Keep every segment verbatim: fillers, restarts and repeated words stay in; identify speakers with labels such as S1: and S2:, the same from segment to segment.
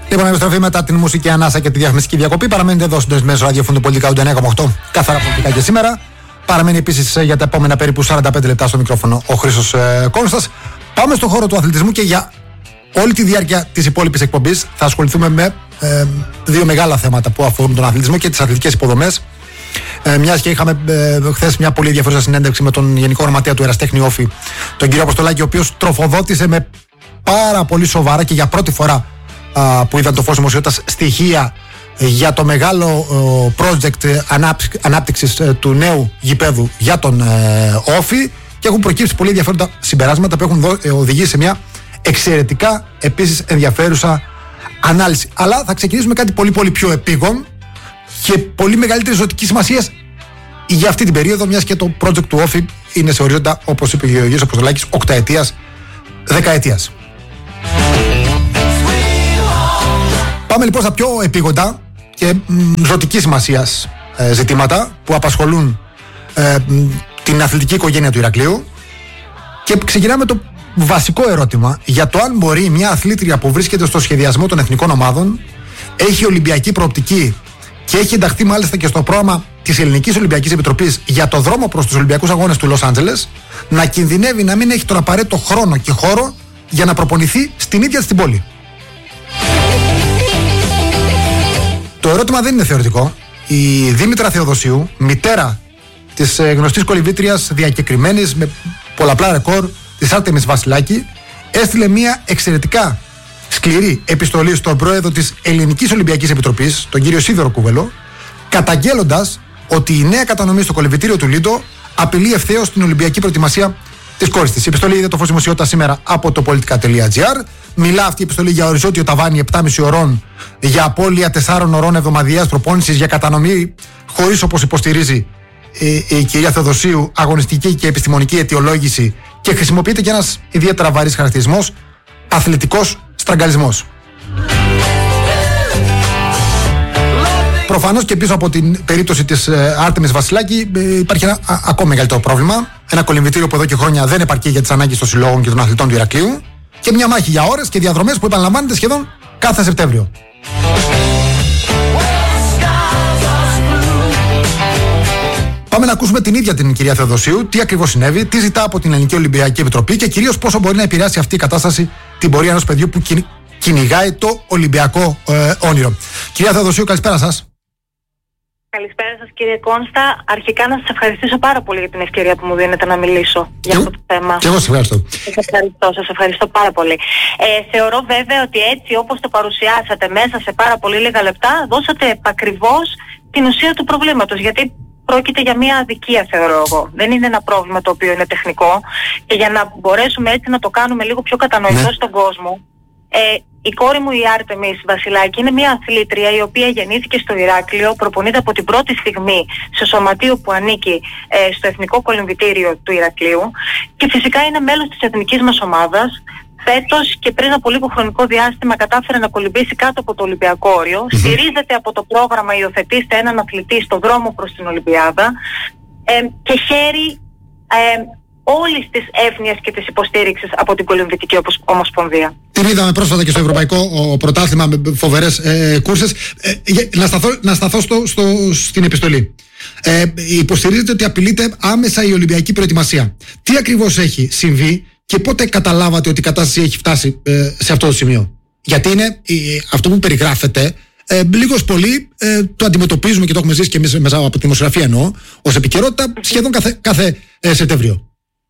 S1: Λοιπόν, επιστροφή μετά την μουσική ανάσα και τη διαφημιστική διακοπή. Παραμένετε εδώ συντονισμένοι στο ραδιόφωνο του Πολιτικά ογδόντα εννέα κόμμα οκτώ. Καθαρά πολιτικά και σήμερα. Παραμένει επίσης για τα επόμενα περίπου σαράντα πέντε λεπτά στο μικρόφωνο ο Χρήστος ε, Κόνστας. Πάμε στον χώρο του αθλητισμού και για όλη τη διάρκεια της υπόλοιπης εκπομπής θα ασχοληθούμε με ε, δύο μεγάλα θέματα που αφορούν τον αθλητισμό και τις αθλητικές υποδομές. Ε, μιας και είχαμε ε, χθες μια πολύ ενδιαφέρουσα συνέντευξη με τον Γενικό Γραμματέα του Εραστέχνη Όφη, τον κύριο Αποστολάκη, ο οποίος τροφοδότησε με πάρα πολύ σοβαρά και για πρώτη φορά α, που είδαν το φως δημοσιότητας στοιχεία για το μεγάλο project ανάπτυξης του νέου γηπέδου για τον Όφη και έχουν προκύψει πολύ ενδιαφέροντα συμπεράσματα που έχουν οδηγήσει σε μια εξαιρετικά επίσης ενδιαφέρουσα ανάλυση. Αλλά θα ξεκινήσουμε κάτι πολύ πολύ πιο επίγον και πολύ μεγαλύτερη ζωτική σημασία για αυτή την περίοδο, μιας και το project του Όφη είναι σε ορίζοντα, όπως είπε ο Γεωργίος Αποστολάκης, οκταετίας, δεκαετίας. Πάμε λοιπόν στα πιο επίγοντα και ζωτική σημασίας ε, ζητήματα που απασχολούν ε, την αθλητική οικογένεια του Ηρακλείου και ξεκινάμε το βασικό ερώτημα για το αν μπορεί μια αθλήτρια που βρίσκεται στο σχεδιασμό των εθνικών ομάδων, έχει ολυμπιακή προοπτική και έχει ενταχθεί μάλιστα και στο πρόγραμμα της Ελληνικής Ολυμπιακής Επιτροπής για το δρόμο προς τους Ολυμπιακούς Αγώνες του Λος Άντζελες, να κινδυνεύει να μην έχει τον απαραίτητο χρόνο και χώρο για να προπονηθεί στην ίδια της την πόλη. Το ερώτημα δεν είναι θεωρητικό. Η Δήμητρα Θεοδοσίου, μητέρα της γνωστής κολυμβήτριας διακεκριμένης με πολλαπλά ρεκόρ της Άρτεμις Βασιλάκη, έστειλε μια εξαιρετικά σκληρή επιστολή στον πρόεδρο της Ελληνικής Ολυμπιακής Επιτροπής, τον κύριο Σίδωρο Κούβελο, καταγγέλλοντας ότι η νέα κατανομή στο κολυμβητήριο του Λίντο απειλεί ευθέως την Ολυμπιακή προετοιμασία της κόρης της. Η επιστολή είδε το φως δημοσιότητας σήμερα από το πολιτικά τελεία τζι άρ. Μιλά αυτή η επιστολή για οριζόντιο ταβάνι επτά και μισή ωρών, για απώλεια τεσσάρων ωρών εβδομαδιαίας προπόνησης, για κατανομή χωρίς, όπως υποστηρίζει η, η κυρία Θεοδοσίου, αγωνιστική και επιστημονική αιτιολόγηση και χρησιμοποιείται και ένας ιδιαίτερα βαρύς χαρακτηρισμός, αθλητικός στραγγαλισμός. Προφανώς και πίσω από την περίπτωση της Άρτεμις Βασιλάκη υπάρχει ένα α, ακόμα μεγαλύτερο πρόβλημα. Ένα κολυμβητήριο που εδώ και χρόνια δεν επαρκεί για τις ανάγκες των συλλόγων και των αθλητών του Ηρακλείου και μια μάχη για ώρες και διαδρομές που επαναλαμβάνεται σχεδόν κάθε Σεπτέμβριο. Πάμε να ακούσουμε την ίδια την κυρία Θεοδοσίου, τι ακριβώς συνέβη, τι ζητά από την Ελληνική Ολυμπιακή Επιτροπή και κυρίως πόσο μπορεί να επηρεάσει αυτή η κατάσταση την πορεία ενός παιδιού που κυνηγάει το Ολυμπιακό ε, όνειρο. Κυρία Θεοδοσίου, καλησπέρα σας.
S2: Καλησπέρα σας κύριε Κόνστα. Αρχικά να σας ευχαριστήσω πάρα πολύ για την ευκαιρία που μου δίνετε να μιλήσω για
S1: και
S2: αυτό το θέμα.
S1: Και εγώ σας ευχαριστώ.
S2: Σας ευχαριστώ, σας ευχαριστώ πάρα πολύ. Ε, θεωρώ βέβαια ότι έτσι όπως το παρουσιάσατε μέσα σε πάρα πολύ λίγα λεπτά, δώσατε επακριβώς την ουσία του προβλήματος. Γιατί πρόκειται για μια αδικία, θεωρώ εγώ. Δεν είναι ένα πρόβλημα το οποίο είναι τεχνικό. Και για να μπορέσουμε έτσι να το κάνουμε λίγο πιο κατανοητό ναι. στον κόσμο, ε, η κόρη μου η Άρτεμις Βασιλάκη είναι μια αθλήτρια η οποία γεννήθηκε στο Ηράκλειο, προπονείται από την πρώτη στιγμή σε σωματείο που ανήκει ε, στο Εθνικό Κολυμβητήριο του Ηρακλείου και φυσικά είναι μέλος της εθνικής μας ομάδας. Φέτος και πριν από λίγο χρονικό διάστημα κατάφερε να κολυμπήσει κάτω από το Ολυμπιακό όριο. Mm-hmm. Στηρίζεται από το πρόγραμμα «Υιοθετήστε έναν αθλητή στο δρόμο προς την Ολυμπιάδα» ε, και χαίρει ε, όλης της εύνοιας και της υποστήριξης από την Κολυμβητική Ομοσπονδία.
S1: Την είδαμε πρόσφατα και στο Ευρωπαϊκό Πρωτάθλημα με φοβερές ε, κούρσες. Ε, να σταθώ, να σταθώ στο, στο, στην επιστολή. Ε, υποστηρίζεται ότι απειλείται άμεσα η Ολυμπιακή προετοιμασία. Τι ακριβώς έχει συμβεί και πότε καταλάβατε ότι η κατάσταση έχει φτάσει ε, σε αυτό το σημείο? Γιατί είναι ε, αυτό που περιγράφεται. Ε, λίγος πολύ ε, το αντιμετωπίζουμε και το έχουμε ζήσει και εμείς μέσα από τη δημοσιογραφία εννοώ ως επικαιρότητα σχεδόν κάθε, κάθε ε, Σεπτέμβριο.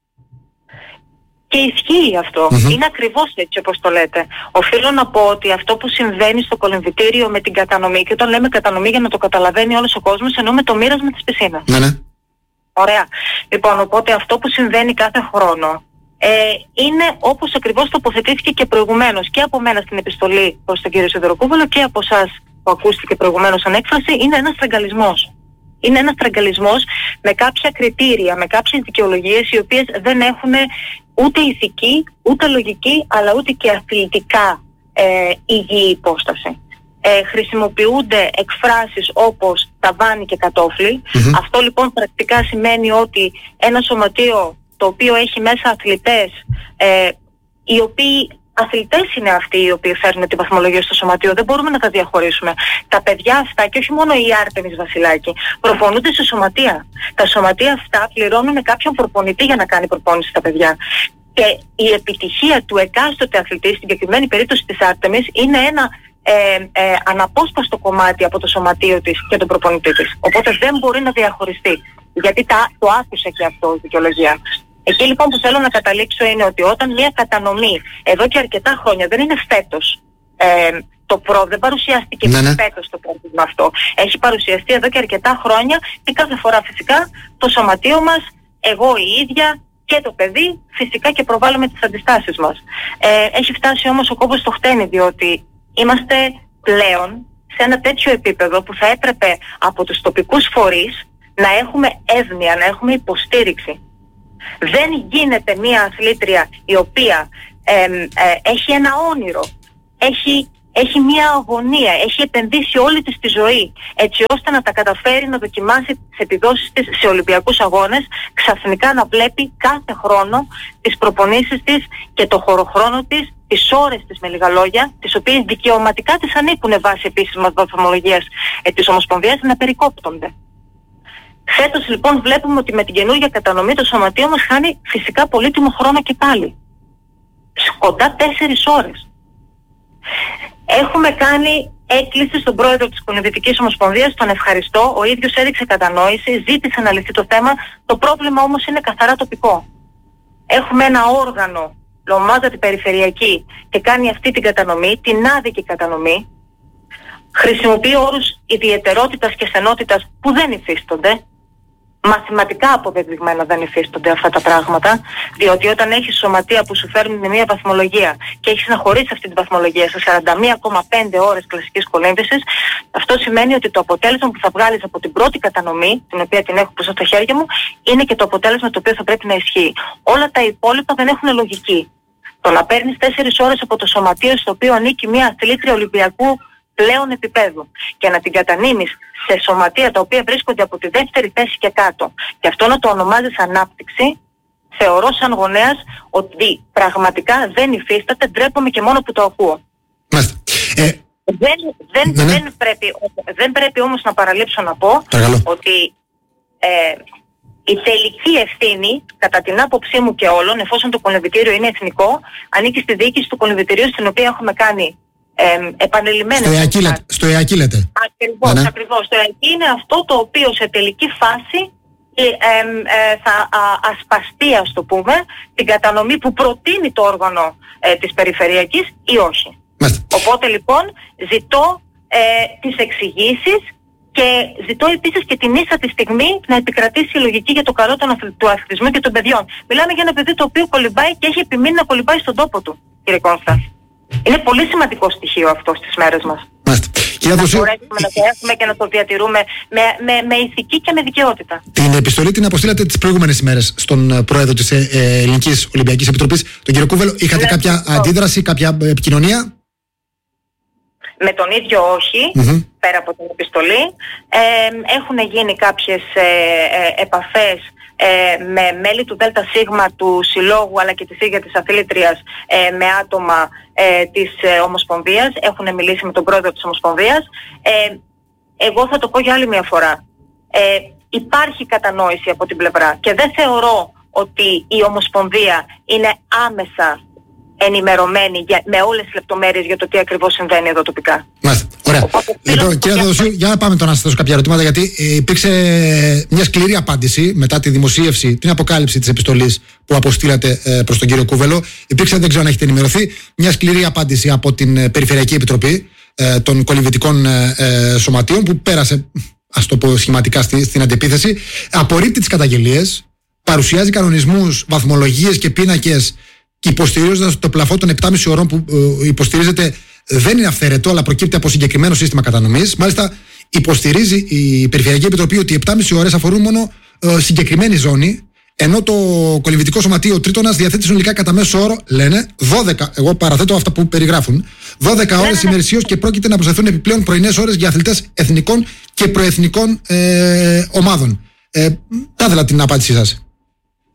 S2: Και ισχύει αυτό. Mm-hmm. Είναι ακριβώς έτσι όπως το λέτε. Οφείλω να πω ότι αυτό που συμβαίνει στο κολυμβητήριο με την κατανομή, και όταν λέμε κατανομή για να το καταλαβαίνει όλος ο κόσμος, εννοούμε το μοίρασμα της πισίνας.
S1: Ναι, ναι.
S2: Ωραία. Λοιπόν, οπότε αυτό που συμβαίνει κάθε χρόνο ε, είναι όπως ακριβώς τοποθετήθηκε και προηγουμένως και από μένα στην επιστολή προς τον κύριο Σιδωροκούβελο και από εσάς που ακούστηκε προηγουμένως σαν έκφραση, είναι ένας στραγγαλισμός. Είναι ένας στραγγαλισμός με κάποια κριτήρια, με κάποιες δικαιολογίες οι οποίες δεν έχουν ούτε ηθική, ούτε λογική, αλλά ούτε και αθλητικά ε, υγιή υπόσταση. Ε, χρησιμοποιούνται εκφράσεις όπως ταβάνι και κατόφλι. Mm-hmm. Αυτό λοιπόν πρακτικά σημαίνει ότι ένα σωματείο το οποίο έχει μέσα αθλητές ε, οι οποίοι αθλητές είναι αυτοί οι οποίοι φέρνουν τη βαθμολογία στο σωματείο. Δεν μπορούμε να τα διαχωρίσουμε. Τα παιδιά αυτά, και όχι μόνο η Άρτεμις Βασιλάκη, προπονούνται σε σωματεία. Τα σωματεία αυτά πληρώνουν κάποιον προπονητή για να κάνει προπόνηση στα παιδιά. Και η επιτυχία του εκάστοτε αθλητή, στην συγκεκριμένη περίπτωση της Άρτεμις, είναι ένα ε, ε, αναπόσπαστο κομμάτι από το σωματείο της και τον προπονητή της. Οπότε δεν μπορεί να διαχωριστεί. Γιατί τα, το άκουσε και αυτό η δικαιολογία. Εκεί λοιπόν που θέλω να καταλήξω είναι ότι όταν μια κατανομή εδώ και αρκετά χρόνια, δεν είναι φέτος, ε, το προ, δεν παρουσιάστηκε ναι, ναι. φέτος το πρόβλημα αυτό. Έχει παρουσιαστεί εδώ και αρκετά χρόνια και κάθε φορά φυσικά το σωματείο μας, εγώ η ίδια και το παιδί, φυσικά και προβάλλουμε τις αντιστάσεις μας. Ε, έχει φτάσει όμως ο κόμπος στο χτένι, διότι είμαστε πλέον σε ένα τέτοιο επίπεδο που θα έπρεπε από τους τοπικούς φορείς να έχουμε εύνοια, να έχουμε υποστήριξη. Δεν γίνεται μία αθλήτρια η οποία ε, ε, έχει ένα όνειρο, έχει, έχει μία αγωνία, έχει επενδύσει όλη της τη ζωή έτσι ώστε να τα καταφέρει να δοκιμάσει τις επιδόσεις της σε Ολυμπιακούς Αγώνες, ξαφνικά να βλέπει κάθε χρόνο τις προπονήσεις της και το χωροχρόνο της, τις ώρες της με λίγα λόγια, τις οποίες δικαιωματικά της ανήκουν βάσει επίσημας βαθμολογίας ε, της Ομοσπονδίας, να περικόπτονται. Φέτος λοιπόν βλέπουμε ότι με την καινούργια κατανομή το σωματείο μας χάνει φυσικά πολύτιμο χρόνο και πάλι. Κοντά τέσσερις ώρες. Έχουμε κάνει έκκληση στον πρόεδρο της Κολυμβητικής Ομοσπονδίας, τον ευχαριστώ, ο ίδιος έδειξε κατανόηση, ζήτησε να λυθεί το θέμα, το πρόβλημα όμως είναι καθαρά τοπικό. Έχουμε ένα όργανο, ομάδα την περιφερειακή, και κάνει αυτή την κατανομή, την άδικη κατανομή, χρησιμοποιεί όρους ιδιαιτερότητας και στενότητας που δεν υφίστονται. Μαθηματικά αποδεδειγμένα δεν υφίστονται αυτά τα πράγματα, διότι όταν έχεις σωματεία που σου φέρνουν μια βαθμολογία και έχεις να χωρίσεις αυτή τη βαθμολογία σε σαράντα μία κόμμα πέντε ώρες κλασικής κολύμβησης, αυτό σημαίνει ότι το αποτέλεσμα που θα βγάλεις από την πρώτη κατανομή, την οποία την έχω προς τα χέρια μου, είναι και το αποτέλεσμα το οποίο θα πρέπει να ισχύει. Όλα τα υπόλοιπα δεν έχουν λογική. Το να παίρνεις τέσσερις ώρες από το σωματείο στο οποίο ανήκει μια αθλήτρια Ολυμπιακού πλέον επίπεδου και να την κατανείμεις σε σωματεία τα οποία βρίσκονται από τη δεύτερη θέση και κάτω και αυτό να το ονομάζεις ανάπτυξη, θεωρώ σαν γονέας ότι πραγματικά δεν υφίσταται, ντρέπομαι και μόνο που το ακούω. Ε, δεν, δεν, ναι, ναι. δεν, πρέπει, δεν πρέπει όμως να παραλείψω να πω Παρακαλώ. ότι ε, η τελική ευθύνη, κατά την άποψή μου και όλων, εφόσον το κολυμβητήριο είναι εθνικό, ανήκει στη διοίκηση του κολυμβητηρίου, στην οποία έχουμε κάνει Ε, επανειλημμένες.
S1: Στο ΕΑΚΙ λέτε.
S2: Ακριβώς, ναι, ναι. ακριβώς. Το ΕΑΚΙ είναι αυτό το οποίο σε τελική φάση ε, ε, ε, θα α, ασπαστεί, ας το πούμε, την κατανομή που προτείνει το όργανο ε, της περιφερειακής ή όχι. Μάλιστα. Οπότε λοιπόν ζητώ ε, τις εξηγήσεις και ζητώ επίσης και την ίσα τη στιγμή να επικρατήσει η λογική για το καλό του αθλητισμού και των παιδιών. Μιλάμε για ένα παιδί το οποίο κολυμπάει και έχει επιμείνει να κολυμπάει στον τόπο του, κύριε Κόνστα. Είναι πολύ σημαντικό στοιχείο αυτό στις μέρες μας.
S1: Μάλιστα.
S2: Να μπορέσουμε να το έχουμε και να το διατηρούμε με, με, με ηθική και με δικαιότητα.
S1: Την επιστολή την αποστήλατε τις προηγούμενες ημέρες στον πρόεδρο της ε, ε, Ελληνικής Ολυμπιακής Επιτροπής, τον κύριο Κούβελο. Είχατε ναι, κάποια ναι. αντίδραση, κάποια επικοινωνία?
S2: Με τον ίδιο όχι, mm-hmm. πέρα από την επιστολή. Ε, έχουν γίνει κάποιες ε, ε, επαφές Ε, με μέλη του ΔΣ του Συλλόγου αλλά και της ίδιας της αθλήτριας, ε, με άτομα ε, της ε, Ομοσπονδίας. Έχουν μιλήσει με τον πρόεδρο της Ομοσπονδίας. Ε, εγώ θα το πω για άλλη μια φορά. Ε, υπάρχει κατανόηση από την πλευρά και δεν θεωρώ ότι η Ομοσπονδία είναι άμεσα ενημερωμένη για, με όλες τις λεπτομέρειες για το τι ακριβώς συμβαίνει εδώ τοπικά. Μάλιστα. Ωραία. Οπότε,
S1: λοιπόν, κύριε Θεοδοσίου, για να πάμε τώρα να σας θέσω κάποια ερωτήματα, γιατί ε, υπήρξε μια σκληρή απάντηση μετά τη δημοσίευση, την αποκάλυψη της επιστολής που αποστήλατε ε, προς τον κύριο Κούβελο. Υπήρξε, δεν ξέρω αν έχετε ενημερωθεί, μια σκληρή απάντηση από την ε, Περιφερειακή Επιτροπή ε, των Κολυμβητικών ε, ε, Σωματείων, που πέρασε, ας το πω σχηματικά, στη, στην αντεπίθεση. Απορρίπτει τις καταγγελίες, παρουσιάζει κανονισμούς, βαθμολογίες και πίνακες, και υποστηρίζοντας το πλαφό των επτά και μισή ώρων που ε, υποστηρίζεται δεν είναι αυθαίρετο, αλλά προκύπτει από συγκεκριμένο σύστημα κατανομής. Μάλιστα, υποστηρίζει η Περιφερειακή Επιτροπή ότι οι επτά και μισή ώρες αφορούν μόνο ε, συγκεκριμένη ζώνη, ενώ το Κολυμβητικό Σωματείο Τρίτονας διαθέτει συνολικά κατά μέσο όρο, λένε, δώδεκα, εγώ παραθέτω αυτά που περιγράφουν, δώδεκα ώρες ημερησίως και πρόκειται να προσθεθούν επιπλέον πρωινές ώρες για αθλητές εθνικών και προεθνικών ε, ομάδων. Ε, θα ήθελα την απάντησή σας.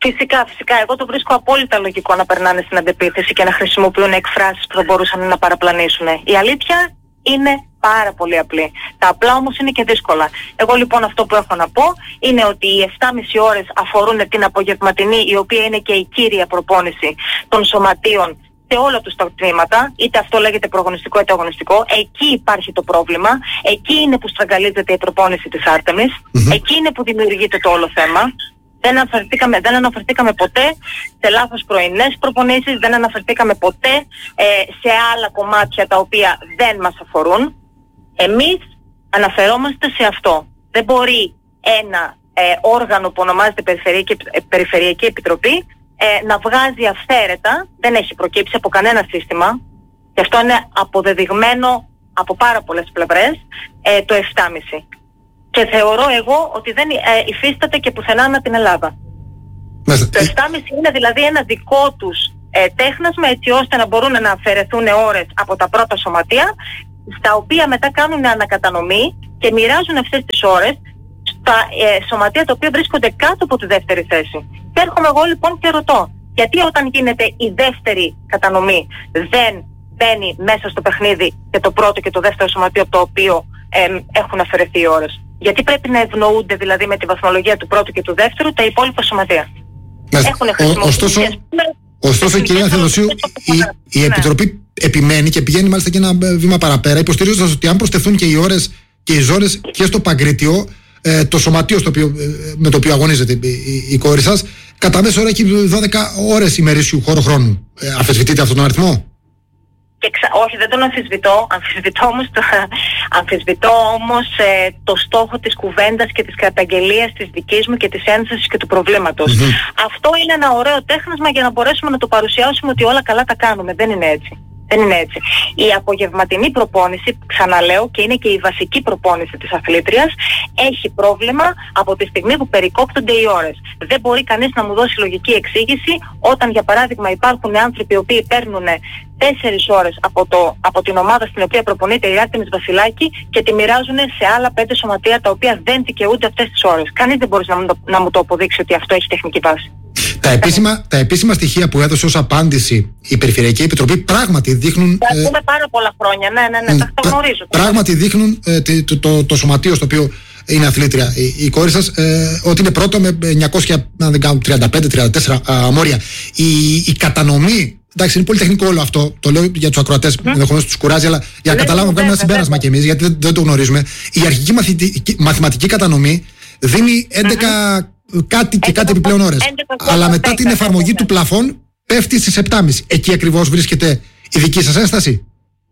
S2: Φυσικά, φυσικά. Εγώ το βρίσκω απόλυτα λογικό να περνάνε στην αντεπίθεση και να χρησιμοποιούν εκφράσεις που θα μπορούσαν να παραπλανήσουν. Η αλήθεια είναι πάρα πολύ απλή. Τα απλά όμως είναι και δύσκολα. Εγώ λοιπόν αυτό που έχω να πω είναι ότι οι επτά και μισή ώρες αφορούν την απογευματινή, η οποία είναι και η κύρια προπόνηση των σωματείων σε όλα τους τα τμήματα, είτε αυτό λέγεται προαγωνιστικό είτε αγωνιστικό. Εκεί υπάρχει το πρόβλημα, εκεί είναι που στραγγαλίζεται η προπόνηση της Άρτεμις, mm-hmm. εκεί είναι που δημιουργείται το όλο θέμα. Δεν αναφερθήκαμε, δεν αναφερθήκαμε ποτέ σε λάθος πρωινές προπονήσεις, δεν αναφερθήκαμε ποτέ ε, σε άλλα κομμάτια τα οποία δεν μας αφορούν. Εμείς αναφερόμαστε σε αυτό. Δεν μπορεί ένα ε, όργανο που ονομάζεται Περιφερειακή, Περιφερειακή Επιτροπή ε, να βγάζει αυθαίρετα, δεν έχει προκύψει από κανένα σύστημα, και αυτό είναι αποδεδειγμένο από πάρα πολλές πλευρές, ε, το επτά και μισή. Και θεωρώ εγώ ότι δεν ε, υφίσταται και πουθενά ανά την Ελλάδα. Μέσα. Το επτά και μισή είναι δηλαδή ένα δικό τους ε, τέχνασμα, έτσι ώστε να μπορούν να αφαιρεθούν ώρες από τα πρώτα σωματεία, στα οποία μετά κάνουν ανακατανομή και μοιράζουν αυτές τις ώρες στα ε, σωματεία τα οποία βρίσκονται κάτω από τη δεύτερη θέση. Και έρχομαι εγώ λοιπόν και ρωτώ, γιατί όταν γίνεται η δεύτερη κατανομή δεν μπαίνει μέσα στο παιχνίδι και το πρώτο και το δεύτερο σωματείο από το οποίο ε, έχουν αφαιρεθεί οι ώρες? Γιατί πρέπει να ευνοούνται δηλαδή με τη βαθμολογία του πρώτου και του δεύτερου τα υπόλοιπα σωματεία? Έχουν
S1: Ωστόσο, ωστόσο κυρία Θεοδοσίου, η, η ναι. Επιτροπή επιμένει και πηγαίνει μάλιστα και ένα βήμα παραπέρα, υποστηρίζοντας ότι αν προσθεθούν και οι ώρες και οι ζώνες και στο Παγκρίτιο, ε, το σωματείο στο οποίο, ε, με το οποίο αγωνίζεται η, η, η κόρη σας, κατά μέσο ώρα έχει δώδεκα ώρες ημερήσιου χώρου χρόνου. Ε, αμφισβητείτε αυτόν τον αριθμό?
S2: Και ξα... Όχι, δεν τον αμφισβητώ. Αμφισβητώ όμως, το... αμφισβητώ όμως ε, το στόχο της κουβέντας και της καταγγελίας της δικής μου και της ένστασης και του προβλήματος. Mm-hmm. Αυτό είναι ένα ωραίο τέχνασμα για να μπορέσουμε να το παρουσιάσουμε ότι όλα καλά τα κάνουμε. Δεν είναι έτσι. Δεν είναι έτσι. Η απογευματινή προπόνηση, ξαναλέω, και είναι και η βασική προπόνηση της αθλήτριας, έχει πρόβλημα από τη στιγμή που περικόπτονται οι ώρες. Δεν μπορεί κανείς να μου δώσει λογική εξήγηση όταν, για παράδειγμα, υπάρχουν άνθρωποι οι οποίοι παίρνουν τέσσερις ώρες από, το, από την ομάδα στην οποία προπονείται η Άρτεμις Βασιλάκη και τη μοιράζουν σε άλλα πέντε σωματεία τα οποία δεν δικαιούνται αυτές τις ώρες. Κανείς δεν μπορεί να μου, το, να μου το αποδείξει ότι αυτό έχει τεχνική βάση.
S1: Τα επίσημα, τα επίσημα στοιχεία που έδωσε ως απάντηση η Περιφερειακή Επιτροπή πράγματι δείχνουν.
S2: Τα πούμε ε, πάρα πολλά χρόνια, ναι, ναι, ναι, τα γνωρίζω.
S1: Πράγματι δείχνουν ε, το, το, το, το σωματείο στο οποίο είναι αθλήτρια η, η κόρη σας, ε, ότι είναι πρώτο με εννιακόσια τριάντα πέντε τριάντα τέσσερα μόρια. Η, η κατανομή. Εντάξει, είναι πολύ τεχνικό όλο αυτό. Το λέω για τους ακροατές, mm. ενδεχομένως τους κουράζει, αλλά για να καταλάβουμε, κάνουμε ένα συμπέρασμα κι εμείς, γιατί δεν, δεν το γνωρίζουμε. Η αρχική μαθητική, μαθηματική κατανομή δίνει έντεκα mm-hmm. κάτι και κάτι επιπλέον ώρες. Αλλά μετά την εφαρμογή του πλαφών πέφτει στις επτά και μισή. Εκεί ακριβώς βρίσκεται η δική σας ένσταση?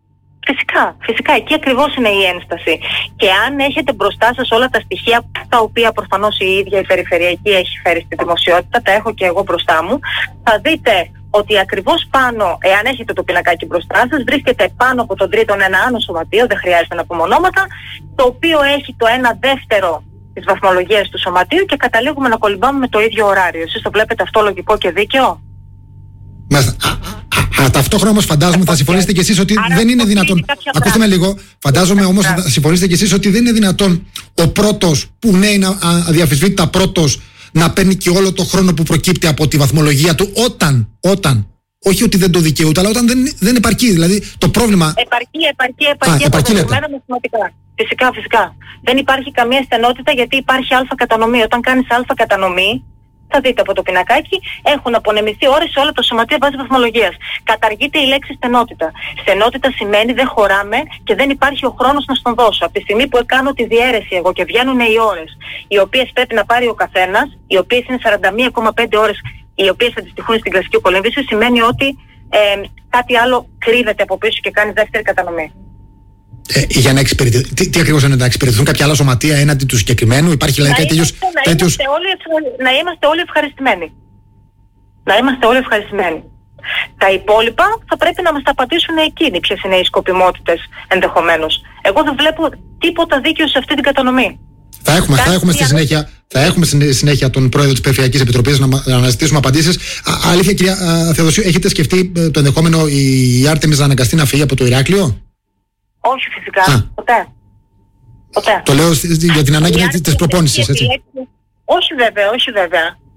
S2: Φυσικά, φυσικά, εκεί ακριβώς είναι η ένσταση. Και αν έχετε μπροστά σας όλα τα στοιχεία, τα οποία προφανώς η ίδια η Περιφερειακή έχει φέρει στη δημοσιότητα, τα έχω και εγώ μπροστά μου, θα δείτε ότι ακριβώς πάνω, εάν έχετε το πινακάκι μπροστά σας, βρίσκεται πάνω από τον τρίτον ένα άλλο σωματείο, δεν χρειάζεται να πούμε ονόματα, το οποίο έχει το ένα δεύτερο της βαθμολογίας του σωματείου και καταλήγουμε να κολυμπάμε με το ίδιο ωράριο. Εσείς το βλέπετε αυτό λογικό και δίκαιο?
S1: Μάλιστα. Α, α, ταυτόχρονα όμως φαντάζομαι θα συμφωνήσετε κι εσείς ότι άρα δεν είναι δυνατόν. Ακούστε με λίγο. Φαντάζομαι όμως θα συμφωνήσετε κι εσείς ότι δεν είναι δυνατόν ο πρώτος που ναι είναι αδιαφυσβήτητα πρώτος να παίρνει και όλο το χρόνο που προκύπτει από τη βαθμολογία του όταν, όταν, όχι ότι δεν το δικαιούται, αλλά όταν δεν, δεν επαρκεί. Δηλαδή το πρόβλημα.
S2: Επαρκεί, επαρκεί, επαρκεί. Αποδεδειγμένα μαθηματικά. Φυσικά, φυσικά. Δεν υπάρχει καμία στενότητα γιατί υπάρχει αλφα κατανομή. Όταν κάνεις αλφα κατανομή, θα δείτε από το πινακάκι, έχουν απονεμηθεί ώρες σε όλα τα σωματεία βάση βαθμολογίας. Καταργείται η λέξη στενότητα. Στενότητα σημαίνει δεν χωράμε και δεν υπάρχει ο χρόνος να στον δώσω. Από τη στιγμή που κάνω τη διαίρεση εγώ και βγαίνουν οι ώρες, οι οποίες πρέπει να πάρει ο καθένας, οι οποίες είναι σαράντα μία κόμμα πέντε ώρες, οι οποίες αντιστοιχούν στην κλασική κολύμβηση, σημαίνει ότι ε, κάτι άλλο κρύβεται από πίσω και κάνει δεύτερη κατανομή.
S1: Ε, για να εξυπηρετηθούν. Τι, τι ακριβώς είναι να εξυπηρετηθούν κάποια άλλα σωματεία έναντι του συγκεκριμένου? Υπάρχει δηλαδή κάτι τέτοιο.
S2: Να, είμαστε όλοι, να είμαστε όλοι ευχαριστημένοι. Να είμαστε όλοι ευχαριστημένοι. Τα υπόλοιπα θα πρέπει να μας τα απαντήσουν εκείνοι ποιες είναι οι σκοπιμότητες ενδεχομένως. Εγώ δεν βλέπω τίποτα δίκαιο σε αυτή την κατανομή.
S1: Θα έχουμε, θα έχουμε στη συνέχεια, θα έχουμε στη συνέχεια τον πρόεδρο της Περιφερειακής Επιτροπής να, να αναζητήσουμε απαντήσεις. Α, αλήθεια, κυρία α, Θεοδοσίου, έχετε σκεφτεί το ενδεχόμενο η Άρτεμις να αναγκαστεί να φύγει από το Ηράκλειο?
S2: Όχι, φυσικά. Α. Ποτέ. Ποτέ.
S1: Το λέω για την ανάγκη της προπόνησης, έτσι.
S2: Όχι βέβαια, όχι βέβαια.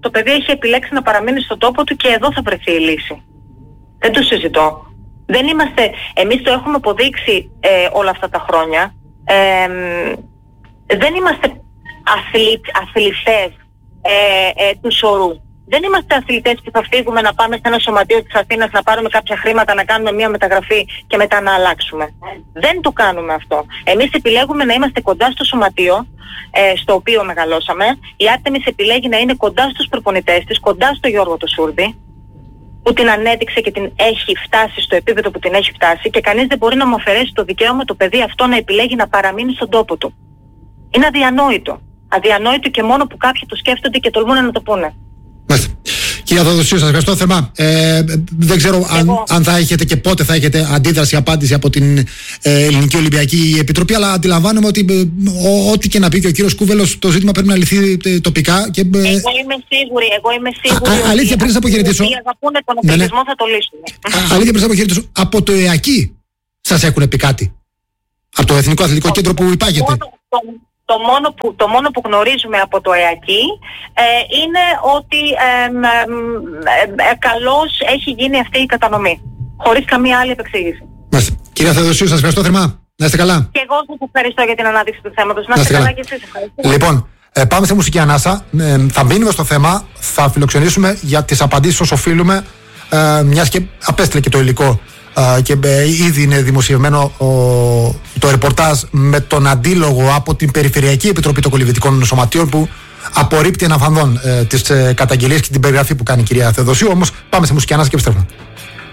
S2: το παιδί έχει επιλέξει να παραμείνει στον τόπο του και εδώ θα βρεθεί η λύση. Δεν το συζητώ. Δεν είμαστε, εμείς το έχουμε αποδείξει ε, όλα αυτά τα χρόνια. Ε, δεν είμαστε αθλη, αθλητές ε, ε, του σωρού. Δεν είμαστε αθλητές που θα φύγουμε να πάμε σε ένα σωματείο της Αθήνας να πάρουμε κάποια χρήματα, να κάνουμε μια μεταγραφή και μετά να αλλάξουμε. Δεν το κάνουμε αυτό. Εμείς επιλέγουμε να είμαστε κοντά στο σωματείο ε, στο οποίο μεγαλώσαμε. Η Άρτεμις επιλέγει να είναι κοντά στους προπονητές της, κοντά στο Γιώργο το Σούρδη, που την ανέδειξε και την έχει φτάσει στο επίπεδο που την έχει φτάσει, και κανείς δεν μπορεί να μου αφαιρέσει το δικαίωμα το παιδί αυτό να επιλέγει να παραμείνει στον τόπο του. Είναι αδιανόητο. Αδιανόητο και μόνο που κάποιοι το σκέφτονται και τολμούν να το πούνε.
S1: Μάλιστα. Κυρία Θεοδοσίου, σας ευχαριστώ θερμά. Ε, δεν ξέρω αν, αν θα έχετε και πότε θα έχετε αντίδραση, απάντηση από την ε, Ελληνική Ολυμπιακή Επιτροπή, αλλά αντιλαμβάνομαι ότι ε, ό,τι και να πει και ο κύριος Κούβελος, το ζήτημα πρέπει να λυθεί ε, τοπικά. Και, ε,
S2: εγώ είμαι σίγουρη, εγώ είμαι σίγουρη.
S1: Α, αλήθεια, πριν σας αποχαιρετήσω.
S2: Οι αγαπούν τον αθλητισμό, ναι, ναι, θα το λύσουν.
S1: Αλήθεια, πριν σας αποχαιρετήσω. Από το ΕΑΚΙ σας έχουν πει κάτι? Από το Εθνικό Αθλητικό Κέντρο που υπάγεται.
S2: Το μόνο που, το μόνο που γνωρίζουμε από το ΕΑΚΙ ε, είναι ότι ε, ε, ε, καλώς έχει γίνει αυτή η κατανομή. Χωρίς καμία άλλη επεξήγηση. Μάλιστα.
S1: Κυρία Θεοδοσίου, σας ευχαριστώ θερμά. Να είστε καλά.
S2: Και εγώ σας ευχαριστώ για την ανάδειξη του θέματος. Να, να είστε καλά, καλά και εσείς. Ευχαριστώ.
S1: Λοιπόν, ε, πάμε σε μουσική ανάσα. Ε, θα μπαίνουμε στο θέμα. Θα φιλοξενήσουμε για τις απαντήσεις όσο οφείλουμε. Ε, μιας και απέστειλε και το υλικό. Uh, και ε, ήδη είναι δημοσιευμένο ο, το ρεπορτάζ με τον αντίλογο από την Περιφερειακή Επιτροπή των Κολυβητικών Σωματείων, που απορρίπτει αναφανδόν ε, τις ε, καταγγελίες και την περιγραφή που κάνει η κυρία Θεοδοσίου. Όμως πάμε σε μουσική ανάσα και επιστρέφουμε.